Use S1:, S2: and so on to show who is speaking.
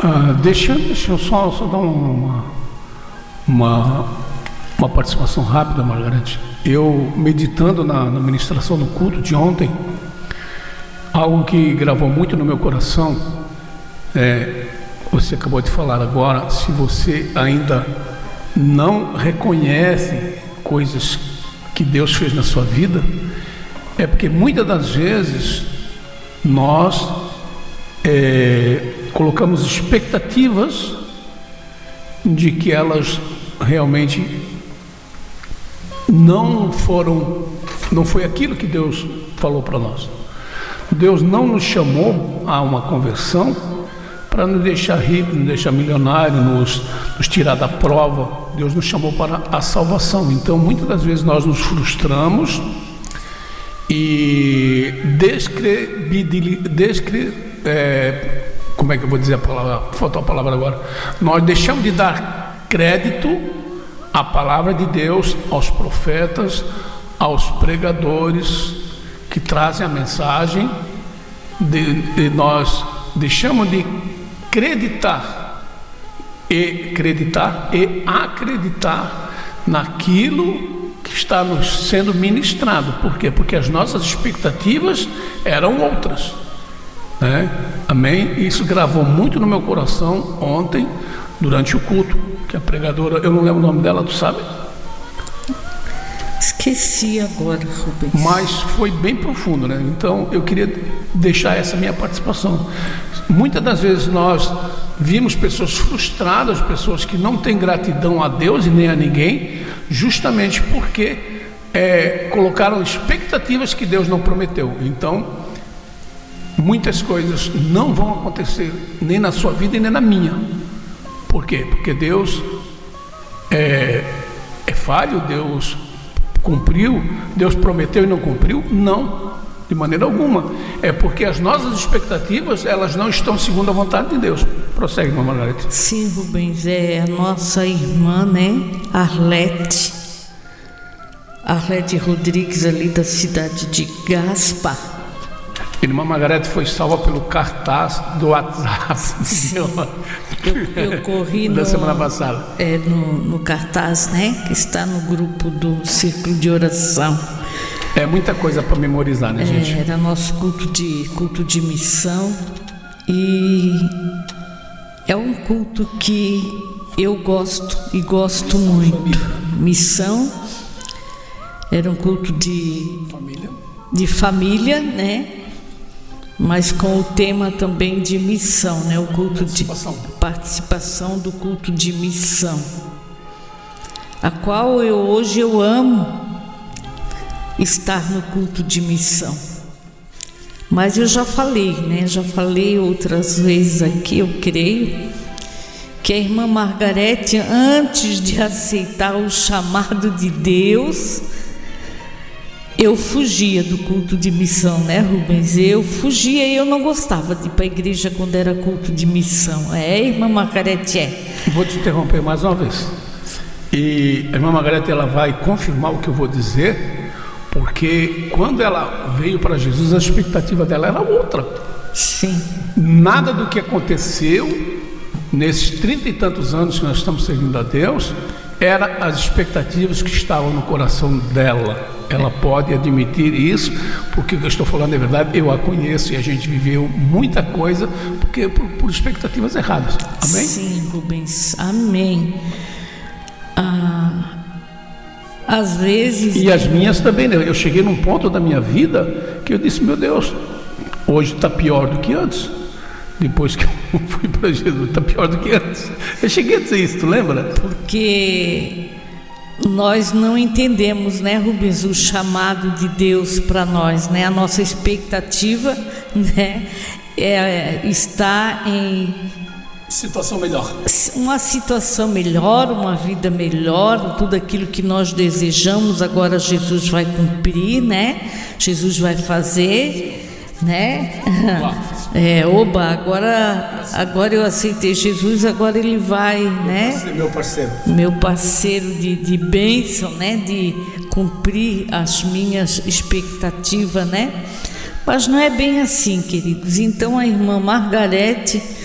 S1: Deixa eu só dar uma participação rápida, Margarete. Eu, meditando na ministração do culto de ontem, algo que gravou muito no meu coração, você acabou de falar agora, se você ainda não reconhece coisas que Deus fez na sua vida, é porque muitas das vezes nós colocamos expectativas de que elas realmente não foi aquilo que Deus falou para nós. Deus não nos chamou a uma conversão para nos deixar ricos, nos deixar milionários, nos tirar da prova. Deus nos chamou para a salvação. Então, muitas das vezes nós nos frustramos e como é que eu vou dizer a palavra? Faltou a palavra agora. Nós deixamos de dar crédito à palavra de Deus, aos profetas, aos pregadores que trazem a mensagem, nós deixamos de acreditar e acreditar naquilo que está nos sendo ministrado. Por quê? Porque as nossas expectativas eram outras, né? Amém? Isso gravou muito no meu coração ontem, durante o culto, que a pregadora, eu não lembro o nome dela, tu sabe?
S2: Esqueci agora, Rubens.
S1: Mas foi bem profundo, né? Então eu queria deixar essa minha participação. Muitas das vezes nós vimos pessoas frustradas, pessoas que não têm gratidão a Deus e nem a ninguém, justamente porque colocaram expectativas que Deus não prometeu. Então, muitas coisas não vão acontecer nem na sua vida e nem na minha. Por quê? Porque Deus é falho, Deus cumpriu, Deus prometeu e não cumpriu? Não, de maneira alguma. É porque as nossas expectativas, elas não estão segundo a vontade de Deus. Prossegue, irmã Margarete.
S2: Sim, Rubens, é a nossa irmã, né, Arlete Rodrigues, ali da cidade de Gaspar.
S1: Irmã Margarete foi salva pelo cartaz do WhatsApp.
S2: Eu corri
S1: da semana passada.
S2: No cartaz, né? Que está no grupo do Círculo de Oração.
S1: É muita coisa para memorizar, né, gente?
S2: Era nosso culto de missão. E é um culto que eu gosto e gosto muito. Missão. Era um culto de família, né? Mas com o tema também de missão, né? O culto de participação do culto de missão, a qual hoje eu amo estar no culto de missão. Mas eu já falei, né? Já falei outras vezes aqui, eu creio que a irmã Margarete, antes de aceitar o chamado de Deus, eu fugia do culto de missão, né, Rubens? Eu fugia e eu não gostava de ir para a igreja quando era culto de missão. Irmã Margarete,
S1: Vou te interromper mais uma vez. E a irmã Margarete, ela vai confirmar o que eu vou dizer, porque quando ela veio para Jesus, a expectativa dela era outra.
S2: Sim.
S1: Nada do que aconteceu nesses 30 e tantos anos que nós estamos servindo a Deus eram as expectativas que estavam no coração dela. Ela pode admitir isso, porque o que eu estou falando é verdade. Eu a conheço e a gente viveu muita coisa por expectativas erradas. Amém?
S2: Sim, Rubens. Amém. Às vezes...
S1: E as minhas também, né? Eu cheguei num ponto da minha vida que eu disse, meu Deus, hoje está pior do que antes. Depois que eu fui para Jesus, está pior do que antes. Eu cheguei a dizer isso, tu lembra?
S2: Porque nós não entendemos, né, Rubens, o chamado de Deus para nós, né? A nossa expectativa, né, está em
S1: situação melhor.
S2: Uma situação melhor, uma vida melhor, tudo aquilo que nós desejamos, agora Jesus vai cumprir, né? Jesus vai fazer, né? Agora eu aceitei Jesus, agora ele vai, né? Meu parceiro de bênção, né? De cumprir as minhas expectativas, né? Mas não é bem assim, queridos. Então a irmã Margarete,